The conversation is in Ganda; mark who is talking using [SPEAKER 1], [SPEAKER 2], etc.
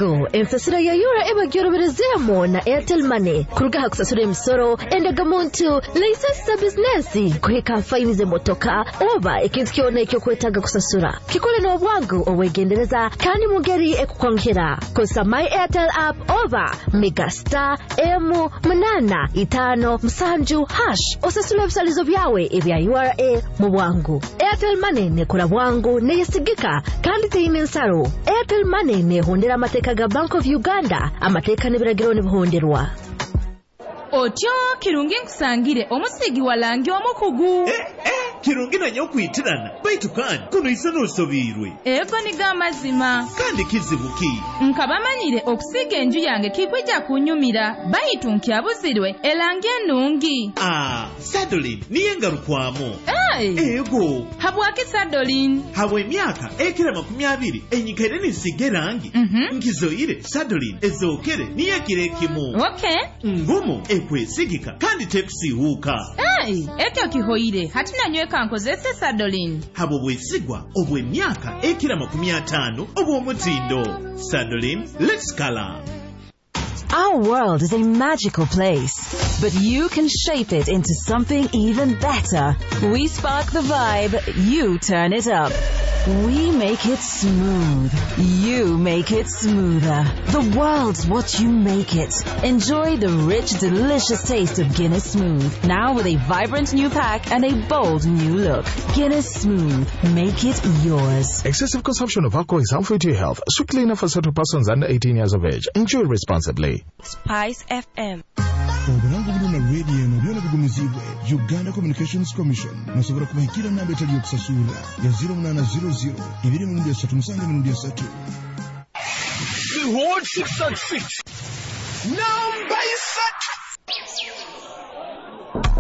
[SPEAKER 1] bwangu ensasiro ya yura eba gyoroberezemo na Airtel Money kurugaha kusasura emisoro endaga muntu license business kuheka faini ze motoka oba ikintu kyone cyo kwetaga kusasura kikole no bwangu owegendereza kandi mugeri ekukwankira kosa my Airtel app oba megastar M855 osasula bisalizo byawe ebya URA mu bwangu. Airtel Money ne kula bwangu ne yesigika kandi teyine nsaro. Airtel Money ne hondera amateka ga Bank of Uganda amateka ne biragiro ne buhonderwa.
[SPEAKER 2] Otyo kirungi nkusangire omusigi walangi omukugu.
[SPEAKER 3] Kirungi nanyo kwitirana baitu kandi kuno isano sobirwe.
[SPEAKER 2] Ego ni gamazima
[SPEAKER 3] kandi kizibuki.
[SPEAKER 2] Nkabamanyire okusiga enju yange kikwijja kunyumira baitu nkyabuzirwe elangi ennungi.
[SPEAKER 3] Sadolin niye ngarukwamo. Ego
[SPEAKER 2] habwaki Sadolin
[SPEAKER 3] habwe emyaka ekira 20 enyikere nisige rangi nkizoire Sadolin ezokere niye kirekimu.
[SPEAKER 2] Okay
[SPEAKER 3] ngumu ekwesigika kandi tekusihuka.
[SPEAKER 2] Ekyo kihoire hatina nyweka nkozese Sadolin
[SPEAKER 3] habo bwesigwa obwe myaka ekira 50 obw'omutindo. Sadolin, let's color.
[SPEAKER 4] Our world is a magical place, but you can shape it into something even better. We spark the vibe, you turn it up. We make it smooth, you make it smoother. The world's what you make it. Enjoy the rich, delicious taste of Guinness Smooth, now with a vibrant new pack and a bold new look. Guinness Smooth, make it yours.
[SPEAKER 5] Excessive consumption of alcohol is harmful to your health. Strictly enough for certain persons under 18 years of age. Enjoy responsibly.
[SPEAKER 6] Spice FM.
[SPEAKER 7] Obulangu buno na radio no byona bigumizibwe Uganda Communications Commission nasobora kubahikira namba etali yokusasula ya 0800 237
[SPEAKER 8] The Hot 666 number is set.